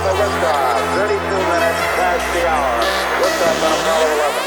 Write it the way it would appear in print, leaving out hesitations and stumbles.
the liftoff. 32 minutes past the hour. Liftoff on Apollo 11.